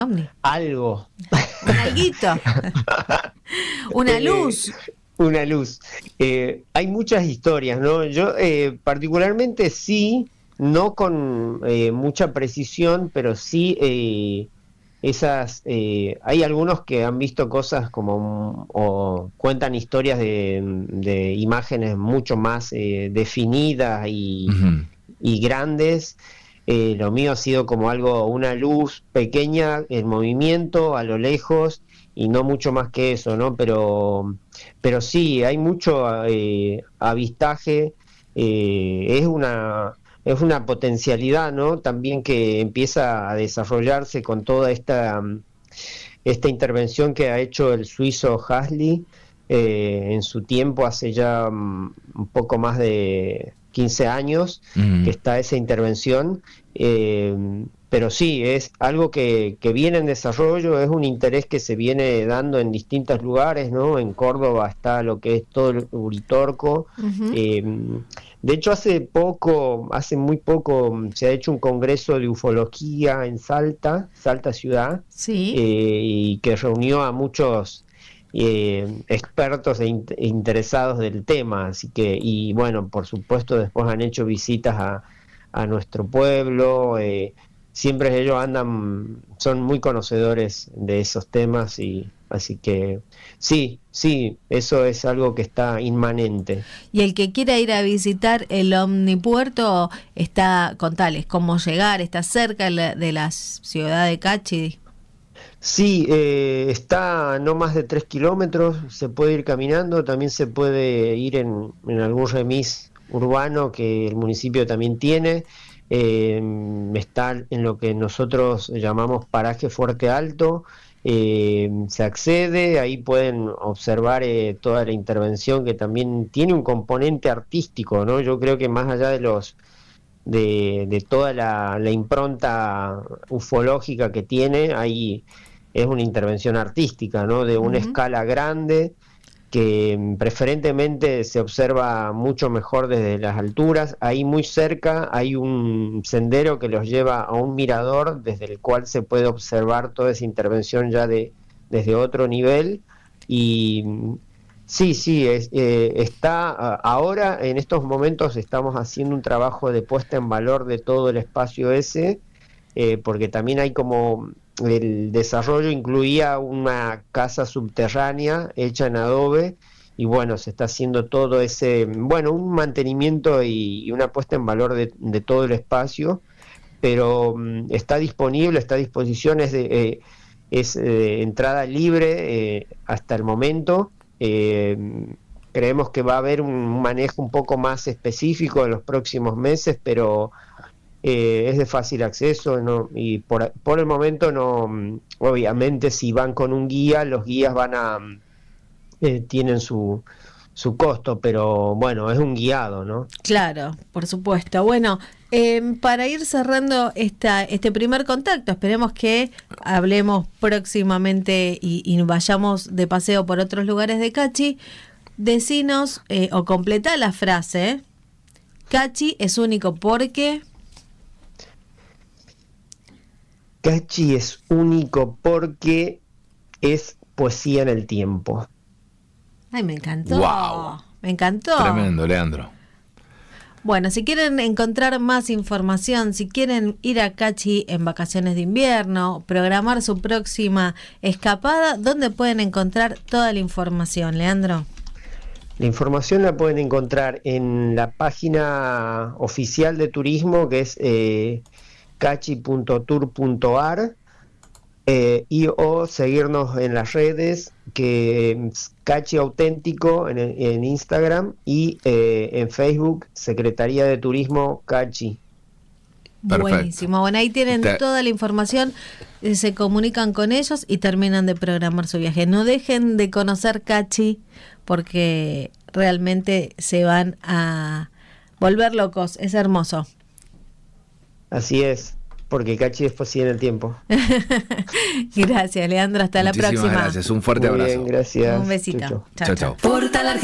Omni. algo. Un alguito. Una luz. Una luz. Hay muchas historias, ¿no? Yo particularmente sí, no con mucha precisión, pero sí hay algunos que han visto cosas como, o cuentan historias de imágenes mucho más definidas Ujú. y grandes. Lo mío ha sido como algo, una luz pequeña en movimiento a lo lejos y no mucho más que eso, ¿no? Pero sí, hay mucho avistaje, es una potencialidad, ¿no? También que empieza a desarrollarse con toda esta intervención que ha hecho el suizo Hasley en su tiempo, hace ya un poco más de 15 años que Ujú. está esa intervención, eh, pero sí, es algo que viene en desarrollo, es un interés que se viene dando en distintos lugares, ¿no? En Córdoba está lo que es todo el Uritorco. Ujú. eh, de hecho, hace muy poco, se ha hecho un congreso de ufología en Salta ciudad, Sí. y que reunió a muchos expertos interesados del tema, así que, y bueno, por supuesto después han hecho visitas a nuestro pueblo, siempre ellos son muy conocedores de esos temas, y así que sí, sí, eso es algo que está inmanente. Y el que quiera ir a visitar el Omnipuerto está, contales cómo llegar, está cerca de la ciudad de Cachi. Sí, está a no más de 3 kilómetros, se puede ir caminando, también se puede ir en algún remis urbano que el municipio también tiene. Está en lo que nosotros llamamos paraje Fuerte Alto, se accede, ahí pueden observar toda la intervención que también tiene un componente artístico, ¿no? Yo creo que más allá de toda la impronta ufológica que tiene, ahí es una intervención artística, ¿no? De una Ujú. escala grande que preferentemente se observa mucho mejor desde las alturas. Ahí muy cerca hay un sendero que los lleva a un mirador desde el cual se puede observar toda esa intervención ya desde otro nivel. Y sí, sí, ahora en estos momentos estamos haciendo un trabajo de puesta en valor de todo el espacio ese, porque también hay como el desarrollo incluía una casa subterránea hecha en adobe, y bueno, se está haciendo todo ese, bueno, un mantenimiento y una puesta en valor de todo el espacio, pero está disponible, está a disposición, es entrada libre hasta el momento. Creemos que va a haber un manejo un poco más específico en los próximos meses, pero es de fácil acceso, ¿no? Y por el momento no, obviamente si van con un guía, los guías tienen su costo, pero bueno, es un guiado, ¿no? Claro, por supuesto. Bueno, para ir cerrando este primer contacto, esperemos que hablemos próximamente y vayamos de paseo por otros lugares de Cachi. Decinos o completá la frase. Cachi es único porque... Cachi es único porque es poesía en el tiempo. Ay, me encantó. Wow. Me encantó. Tremendo, Leandro. Bueno, si quieren encontrar más información, si quieren ir a Cachi en vacaciones de invierno, programar su próxima escapada, ¿dónde pueden encontrar toda la información, Leandro? La información la pueden encontrar en la página oficial de turismo, que es cachi.tour.ar, y o seguirnos en las redes, que es Cachi Auténtico en Instagram, y en Facebook, Secretaría de Turismo Cachi. Perfecto. Buenísimo. Bueno, ahí tienen toda la información, se comunican con ellos y terminan de programar su viaje. No dejen de conocer Cachi porque realmente se van a volver locos. Es hermoso. Así es, porque Cachi es poesía en el tiempo. Gracias, Leandro. Hasta la Muchísimas próxima. gracias. Un fuerte Muy abrazo. bien, gracias. Un besito. Chau, chau. Chao, Chau, chao. chau. Portal